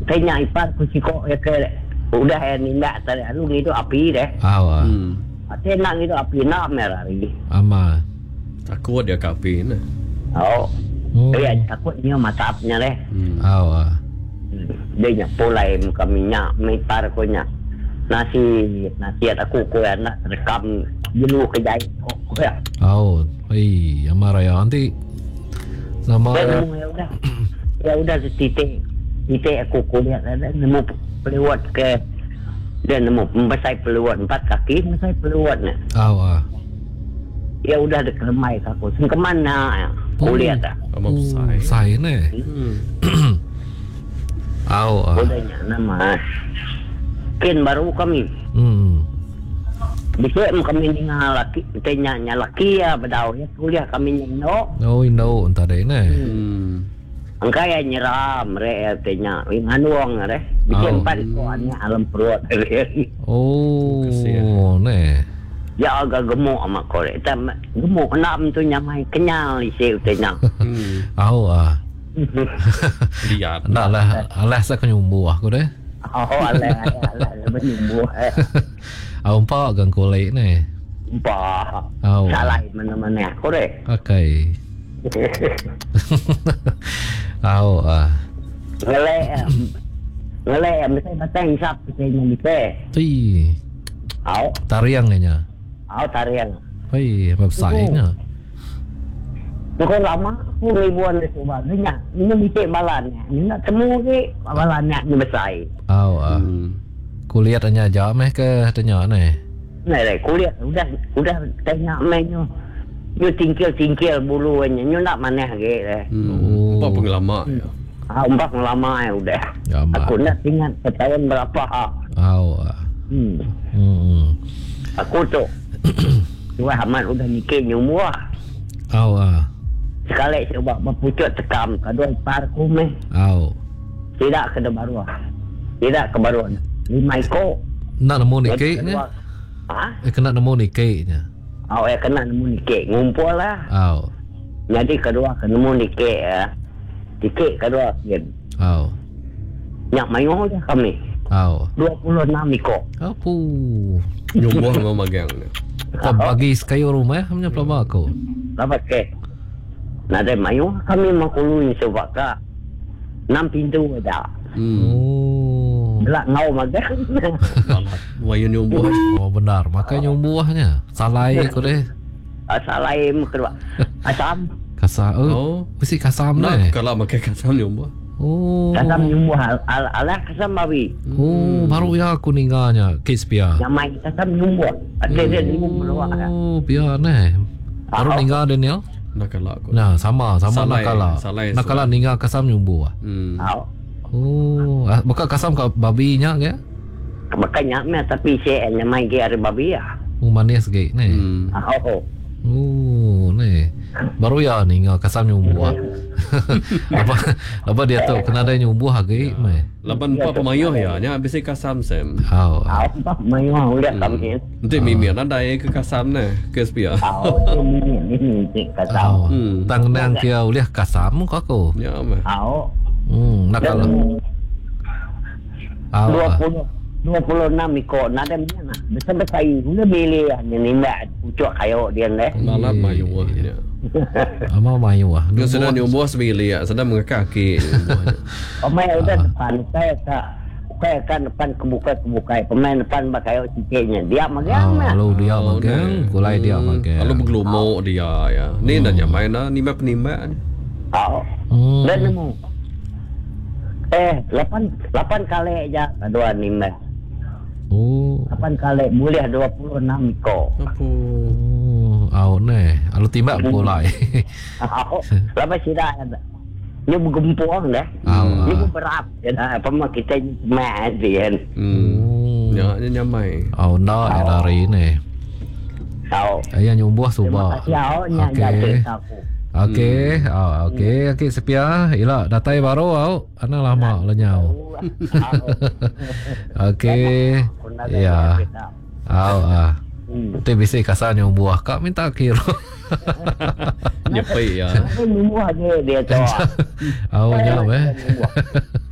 tanya ipar ku sikok ya ke udah ni ndak tadi anu gitu api deh. Nak gitu api nak merah lagi. Ama. Takut dia kapi nah. Ya takutnya matapnya deh. Dia nya polai muka minyak metar ko nya. Nasi aku ko anak rekam dulu ke jahit. Ya. Ama raya nanti nama ya udah titik aku lihat ada nemu pelewat ke dia nemu membesai pelewat 4 kaki membesai pelewatnya. Ya udah ada kelemai aku sing kemana aku lihat saya ne udahnya nama kin baru kami bisa kami tinggal laki tanya laki ya bedau ya kuliah kami no entah deh ne angka ya nyeram re tanya nganuang re bisa 4 koannya alam perut ne ya agak gemuk sama korek gemuk enam tu nyamai kenyal isi tanya lihat nak lah alah saya kenyumbu aku deh alah menyumbu umpa gang kolek ni umpa salah mana-mana korek okay ngelek mesti batang hisap kita bisa tariang ni nya tarian. Website-nya. Bukan lama, ribuan coba. Ini bisa balannya. Ini nak temu ke balannya ni besar. Kuliah tanya jawab meh ke tanya ni? Nah, kuliah udah tanya meh nyo. Nyo tingkil buluannya. Nyo nak mana ke? Apa pengalaman? Umpak lama ya udah. Aku nak ingat setahun berapa. Aku tu Dua Hamad udah nikah nyumua. Sekali coba berpucuk tekam kedua ipar kumeh. Tidak kena baru. Tidak ke baru. 5 ekor. Nak nemu nikahnya? Kena nemu nikahnya. Kena nemu nikah. Ngumpul lah. Jadi kedua kena nemu nikah ya. Nikah kedua kan. Nyak mayung je kami. 26 ekor. Nyumbuh memang magang ni. Bagi kayu rumah hanya pelama aku. Dapat ke? Nada mayung kami makului sebab ka 6 pintu ada. Belak ngau magang. Wayu nyumbuh. Benar, makanya nyumbuhnya. Salai aku deh. Salai kedua. Asam. Mesti kasam ni. Kalau makan kasam nyumbuh. Kasam nyumbuh alah kasam babi. Baru ya aku ningganya kes pia. Namai kasam nyumbuh. Ada nyumbuh. Pia ni. Baru ninggal Daniel. Nakala aku. Nah, sama nakala. Nakala ninggal kasam nyumbuh. Bukan kasam ke babinya ke? Makanya tapi saya namai ke ada babi ya. Manis ke ni. Ni. Baru ya ninggal kasam nyumbuh. Apa dia tu kena ada nyumbuh lagi mai. Lapan pa pemayoh ya nya habis kasam sem. Pemayoh udah kami. Nanti mimian ada ke kasam ne ke spia. Ini kasam. Tang nang kia uliah kasam ko aku. Ya mah. Nakal. 26 ekor nada mana besar-besar udah beli ni mbak pucuk kayu dia leh malam mayu ya ama mayu dia sedang nyumbuh sebili ya sedang mengekaki pemain udah depan saya kan depan kebuka pemain depan pakai cikenya dia magang lalu dia magang kulai dia magang lalu bergelumuk dia ya ni dah nyamai na ni map penimba dan nemu 8 kali aja kedua nimba 8 kali boleh 26 ekor. Ni. Alu timbak pulai. Lepas sida ada. Dia bergempur dah. Dia berat. Pemang kita mat dia. Ya, nyamai. Nak lari ni. Ayah nyumbuh subah. Okey. Okey sepia. Ila datai baru ana lama lenyau. Okey. Ya. Tapi bisa kasar nyumbuh kak minta kira. Nyepai ya. Nyumbuh aja dia tu. Nyam